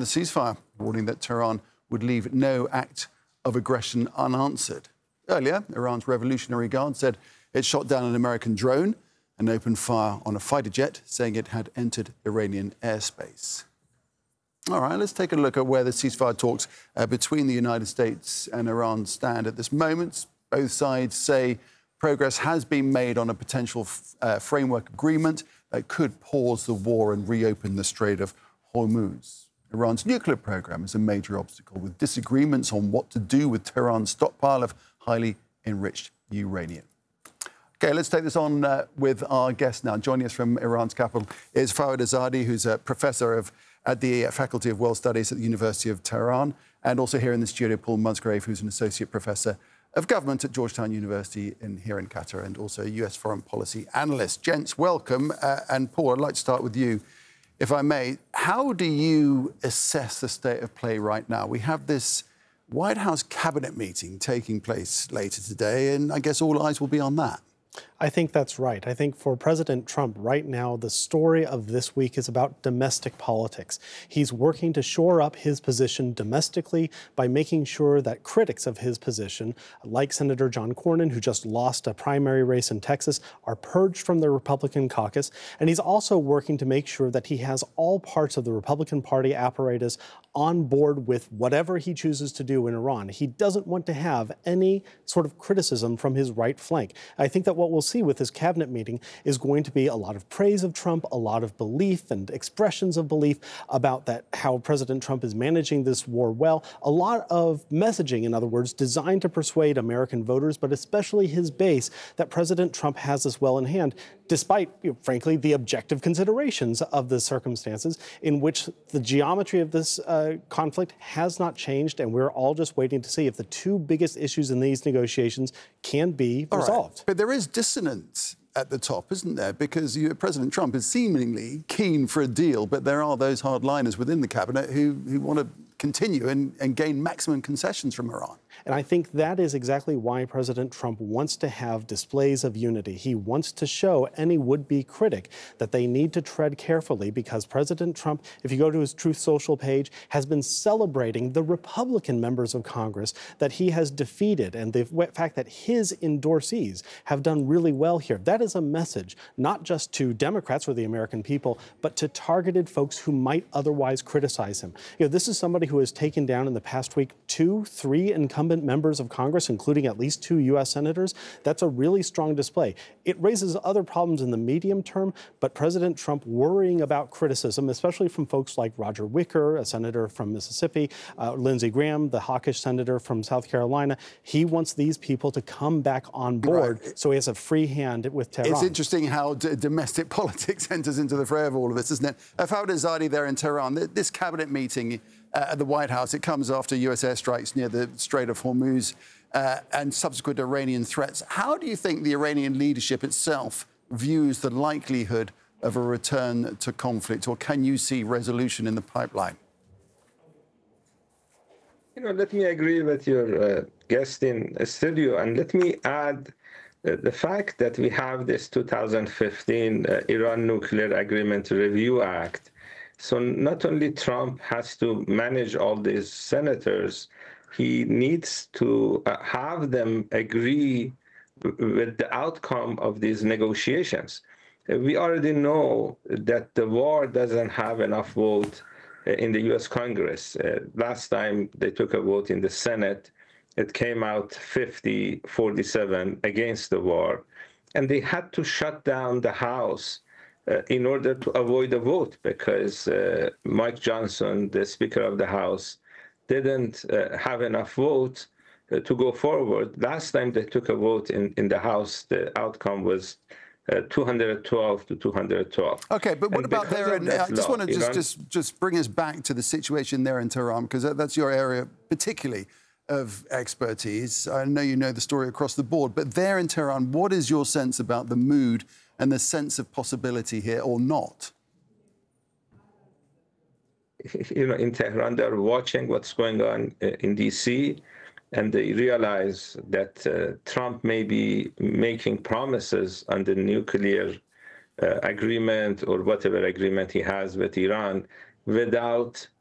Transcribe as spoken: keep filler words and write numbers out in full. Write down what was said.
the ceasefire, warning that Tehran would leave no act of aggression unanswered. Earlier, Iran's Revolutionary Guard said it shot down an American drone and opened fire on a fighter jet, saying it had entered Iranian airspace. All right, let's take a look at where the ceasefire talks uh, between the United States and Iran stand at this moment. Both sides say progress has been made on a potential uh, framework agreement that could pause the war and reopen the Strait of Hormuz. Iran's nuclear program is a major obstacle, with disagreements on what to do with Tehran's stockpile of highly enriched uranium. OK, let's take this on uh, with our guest now. Joining us from Iran's capital is Fawad Azadi, who's a professor of, at the Faculty of World Studies at the University of Tehran, and also here in the studio, Paul Musgrave, who's an associate professor of government at Georgetown University in, here in Qatar, and also a U S foreign policy analyst. Gents, welcome. Uh, and Paul, I'd like to start with you, if I may. How do you assess the state of play right now? We have this White House cabinet meeting taking place later today, and I guess all eyes will be on that. I think that's right. I think for President Trump right now, the story of this week is about domestic politics. He's working to shore up his position domestically by making sure that critics of his position, like Senator John Cornyn, who just lost a primary race in Texas, are purged from the Republican caucus. And he's also working to make sure that he has all parts of the Republican Party apparatus on board with whatever he chooses to do in Iran. He doesn't want to have any sort of criticism from his right flank. I think that what we'll see with this cabinet meeting is going to be a lot of praise of Trump, a lot of belief and expressions of belief about that, how President Trump is managing this war well, a lot of messaging, in other words, designed to persuade American voters, but especially his base, that President Trump has this well in hand, despite, you know, frankly, the objective considerations of the circumstances in which the geometry of this uh, conflict has not changed, and we're all just waiting to see if the two biggest issues in these negotiations can be all resolved. Right. But there is dissonance at the top, isn't there? Because you, President Trump is seemingly keen for a deal, but there are those hardliners within the cabinet who, who want to continue and, and gain maximum concessions from Iran. And I think that is exactly why President Trump wants to have displays of unity. He wants to show any would-be critic that they need to tread carefully, because President Trump, if you go to his Truth Social page, has been celebrating the Republican members of Congress that he has defeated, and the fact that his endorsees have done really well here. That is a message not just to Democrats or the American people, but to targeted folks who might otherwise criticize him. You know, this is somebody who has taken down in the past week two, three incumbent members of Congress, including at least two U S senators. That's a really strong display. It raises other problems in the medium term, but President Trump worrying about criticism, especially from folks like Roger Wicker, a senator from Mississippi, uh, Lindsey Graham, the hawkish senator from South Carolina, he wants these people to come back on board, right, so he has a free hand with Tehran. It's interesting how d domestic politics enters into the fray of all of this, isn't it? Uh, Fawad Azadi there in Tehran, this cabinet meeting Uh, at the White House, it comes after U S airstrikes near the Strait of Hormuz uh, and subsequent Iranian threats. How do you think the Iranian leadership itself views the likelihood of a return to conflict, or can you see resolution in the pipeline? You know, let me agree with your uh, guest in the studio, and let me add uh, the fact that we have this two thousand fifteen uh, Iran Nuclear Agreement Review Act. So not only Trump has to manage all these senators, he needs to uh, have them agree with the outcome of these negotiations. Uh, we already know that the war doesn't have enough vote uh, in the U S Congress. Uh, last time they took a vote in the Senate, it came out fifty forty-seven against the war, and they had to shut down the House Uh, in order to avoid a vote, because uh, Mike Johnson, the Speaker of the House, didn't uh, have enough votes uh, to go forward. Last time they took a vote in, in the House, the outcome was uh, two hundred twelve to two hundred twelve. OK, but what and about there? In, I just law, want to just, Iran... just, just bring us back to the situation there in Tehran, because that's your area particularly of expertise. I know you know the story across the board, but there in Tehran, what is your sense about the mood and the sense of possibility here, or not? You know, in Tehran, they're watching what's going on in D C, and they realize that uh, Trump may be making promises on the nuclear uh, agreement or whatever agreement he has with Iran without